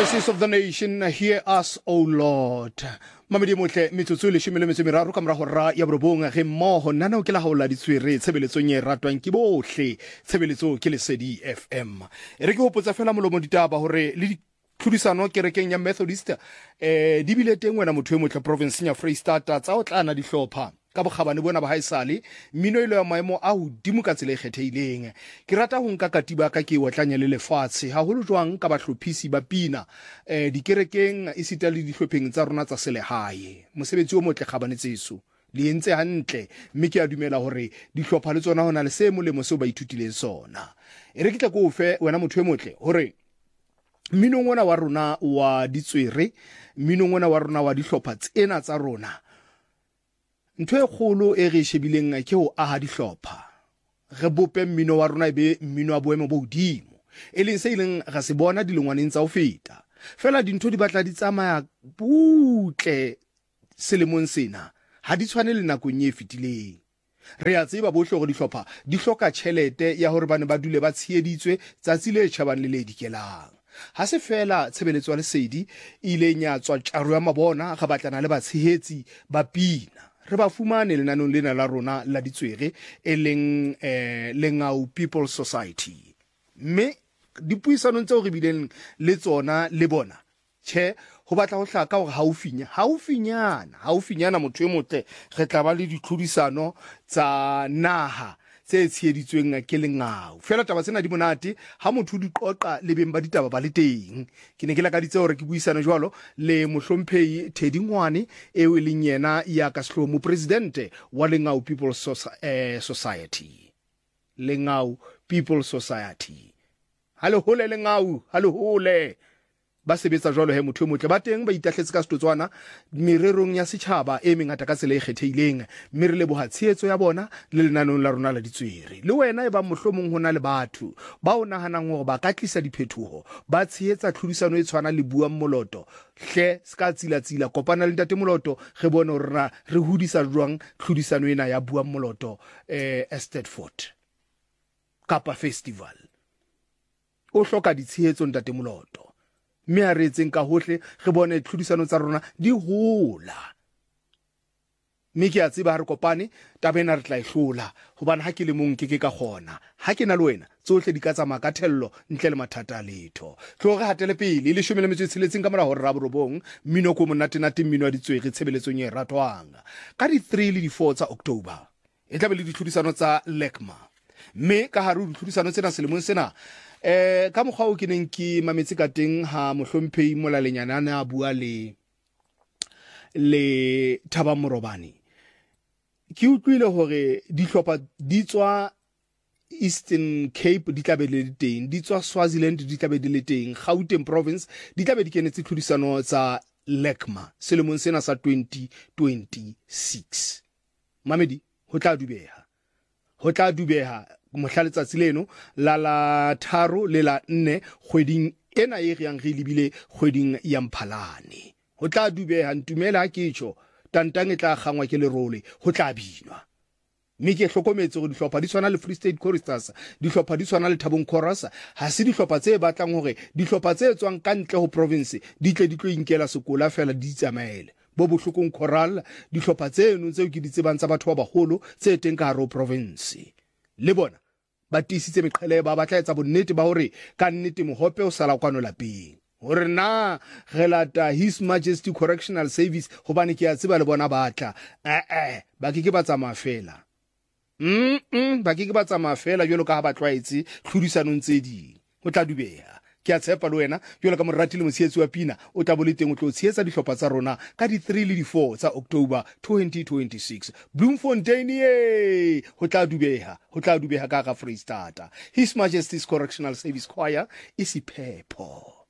Voices of the nation, hear us, O Lord. Mamedi motle metsotso le shimele metso meraro ka morago ra ya borobong ge mmogo nna o ke la haola ditswere tshebeletsong ye ratwang ke bohle tshebeletso ke Lesedi FM re ke hopotsa fela molomo ditaba hore le tlhodisano kerekeng ya Methodist di bile teng wena motho e motle province ya Freystata tsa o tlana dihlopha ka bokgabane bona ba haesale mmino ile ya maemo a hodimo ka tsela e kgetheileng ke rata ho nka katiba ka ke otlanya le lefatshe haholo jwang ka bahlophisi ba pina dikerekeng e sita le dihlopheng tsa rona tsa selehae mosebetsi o motle kgabane tseso le entse hantle mme ke a dumela hore dihlopha le tsona hona le se molemo se ba ithutileng sona e re ke tla go fe wena motho e motle hore mmino ngwana wa rona wa ditswere mmino ngwana wa rona wa dihlopha tsena tsa rona ntho e kgolo e re shebileng ke ho aha dihlopha re bope mmino wa rona be mmino wa boemo bo hodimo e leng se ileng ga se bona dilengwaneng tsa ho feta fela dintho di batla di tsamaya butle selemong sena ha di tshwane le nakong e fetileng re a tseba bohle go dihlopha di hloka tšhelete ya hore bane ba dule ba tshieditswe tsatsi le tšhabang le le dikelang ha se fela tshebeletso ya Lesedi ile nya tswa tjaro ya mabona ga batlana le batshehetsi ba pina re ba fumane lenanong lena la rona la ditswere e leng Lengau People Society mme dipuisanong tseo re bileng le tsona le bona che ho batla ho hlaka hore haufinyana motho e motle re tla ba le ditlhodisano tsa naha tse tshieditsweng ke Lengau fela taba tsena di monate ha motho di qoqa le beng ba ditaba ba le teng ke ne ke la ka ditse hore ke buisana jwalo le mohlomphehi Teddy Ngwane eo e leng yena ya ka sehloho mo presidente wa Lengau People Society Lengau People Society halo hole Lengau halo hole ba sebetsa jwalo he motho motle ba teng ba itahletse ka setotswana mererong ya setjhaba e mengata ka tsela e kgetheileng mme re leboha tshehetso ya bona le lenanong la rona la ditswere le wena e ba mohlomong hona le batho ba o nahanang hore ba ka tlisa diphethoho ba tshehetsa tlhodisano e tshwana le buang moloto hle ska tsila kopana le ntate moloto ge bone rena re hudisa jwang tlhodisano ena ya buang moloto Estetford Kapa Festival o hloka ditshehetso ntate moloto mme a re etseng ka hohle re bone tlhodisano tsa rona di hola mme ke a tseba re kopane tabena re tla e hlola hobane ha ke le mong ke ka gona ha ke na le wena tsohle di ka tsamaya ka thello ntle le mathata a letho tlo re hatele pele le 16 ka mora hore ra borobong mmino ko monate mmino wa ditswere tshebeletsong e ratwang ka di 3 le di 4 tsa October e tla be le ditlhodisano tsa Lekma mme ka hare ditlhodisano tsena selemong sena ka mokgwa o ke neng ke mametse ka teng ha mohlomphehi molalenyana a bua le Thaba Morobane ke utlwile hore dihlopha di tswa Eastern Cape di tla be le teng di tswa Swaziland di tla be di le teng Gauteng province di tla be di kenetse tlhodisano tsa Lekma selemong sena sa 2026 mamedi ho tla dubeha mohla letsatsi leno la 3 le la 4 kgweding ena e re yang re lebile kgweding ya Mphalane ho tla dubeha ntumela ke tjho tantang e tla gangwa ke lerole ho tla binwa mme ke hlokometse go dihlopha di tshwana le Free State Choristers dihlopha di tshwana le Thabong Chorus ha se dihlopha tse batlang hore dihlopha tse tswang ka ntle ho province di tle di tlo inkela sekola fela di tsamaele bo bohlokong choral dihlopha tseno tseo ke di tsebang tsa batho ba baholo tse teng ka hare ho province le bona ba tisitse meqhele ba batla etsa bonnete ba hore ka nnete mohope o sala kwano lapeng hore na re lata His Majesty Correctional Service hobane ke a tseba le bona batla ba ke ba tsamaya fela ba ke ba tsamaya fela jalo ka ha ba tlwaetse tlhodisanong tse ding ho tla dubeha ke a tshepa le wena jalo ka morati le motshehetsi wa pina o tla boleteng o tlo tshehetsa dihlopha tsa rona ka di 3 le di 4 tsa October 2026 Bloemfontein ho tla dubeha ka Freystata His Majesty's Correctional Service Choir isiphepho